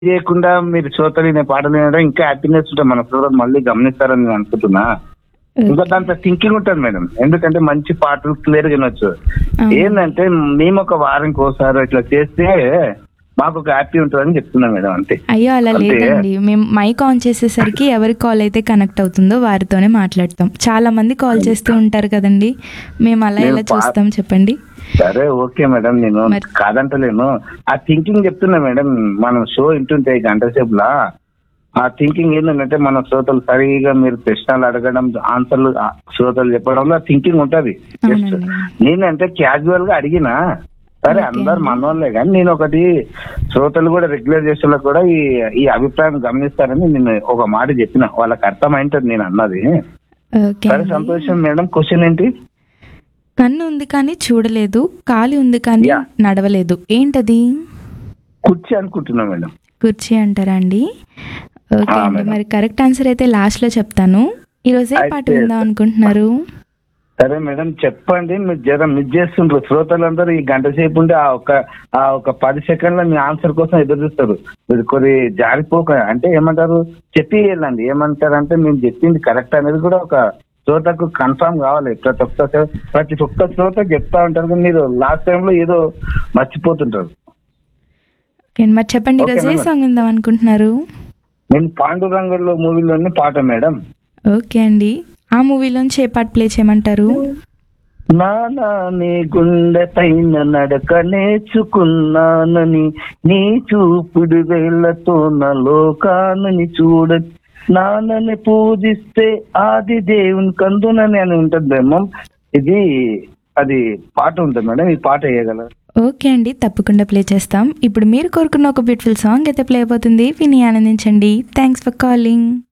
చేయకుండా మీరు శ్రోతలు వినే పాటలు వినడం ఇంకా హ్యాపీనెస్ ఉంటుంది. మన శ్రోతలు మళ్ళీ గమనిస్తారని నేను అనుకుంటున్నా. ఇంకా దాంట్లో థింకింగ్ ఉంటుంది మేడం, ఎందుకంటే మంచి పాటలు క్లియర్ గా వినొచ్చు. ఏంటంటే మేము ఒక వారానికి ఒకసారి ఇట్లా చేస్తే మాకు ఒక హ్యాపీ ఉంటుందని చెప్తున్నాం మేడం. అంతే. అయ్యో అలా లేదండి, మేము మైక్ ఆన్ చేసేసరికి ఎవరి కాల్ అయితే కనెక్ట్ అవుతుందో వారితోనే మాట్లాడతాం. చాలా మంది కాల్ చేస్తూ ఉంటారు కదండి, మేము అలా ఎలా చూస్తాం చెప్పండి. సరే ఓకే మేడం, నేను కాదంటలేను. ఆ థింకింగ్ చెప్తున్నా మేడం. మనం షో వింటుంటే గంట సేపులా ఆ థింకింగ్ ఏంటంటే మన శ్రోతలు సరిగా మీరు ప్రశ్నలు అడగడం, ఆన్సర్లు శ్రోతలు చెప్పడంలో థింకింగ్ ఉంటది. జస్ట్ నేనంటే క్యాజువల్ గా అడిగినా సరే అందరు మనోళ్ళే, కానీ నేను ఒకటి శ్రోతలు కూడా రెగ్యులర్ చేసేలా కూడా ఈ అభిప్రాయం గమనిస్తారని నేను ఒక మాట చెప్పిన, వాళ్ళకి అర్థమైంటది నేను అన్నది. సరే సంతోషం మేడం. క్వశ్చన్ ఏంటి? కన్ను ఉంది కానీ చూడలేదు, కాలి ఉంది కానీ నడవలేదు, ఏంటది? కుర్చీ అనుకుంటున్నా మేడం. కుర్చీ అంటారా అండి? ఓకే అండి, మరి కరెక్ట్ ఆన్సర్ అయితే లాస్ట్ లో చెప్తాను. ఈరోజు ఏ పాట విందాం అనుకుంటున్నారు? సరే మేడం చెప్పండి. మీరు జర మిస్ చేస్తుండ్రు, శ్రోతలందరూ ఈ గంట సేపు ఉండి ఆ ఒక 10 సెకండ్ల మీ ఆన్సర్ కోసం ఎదురు చూస్తారు. మీరు కొన్ని జారిపోక అంటే ఏమంటారు చెప్పి వెళ్ళండి. ఏమంటారు అంటే మేము చెప్పింది కరెక్ట్ అనేది కూడా ఒక శ్రోతకు కన్ఫర్మ్ కావాలి. ప్రతి ఒక్క శ్రోత చెప్తా ఉంటారు, కానీ మీరు లాస్ట్ టైంలో ఏదో మర్చిపోతుంటారు. మరి చెప్పండి, ఈరోజు ఏ సాంగ్ విందాం అనుకుంటున్నారు? నేను పాండురంగంలో మూవీలోని పాట మేడం. ఓకే అండి, ఆ మూవీలోంచి ఏ పాట ప్లే చేయమంటారు? నానా నీ గుండె పైన నడక నేర్చుకున్నానని, నీ చూపుడు వేళ్లతో నా లోకానని చూడ, నాన్నని పూజిస్తే ఆది దేవుని కందునని అని ఉంటుందేమో. అది పాట ఉంటుంది మేడం, ఈ పాట వేయగలరు? ఓకే అండి, తప్పకుండా ప్లే చేస్తాం. ఇప్పుడు మీరు కోరుకున్న ఒక బ్యూటిఫుల్ సాంగ్ అయితే ప్లే అయిపోతుంది, విని ఆనందించండి. Thanks for calling.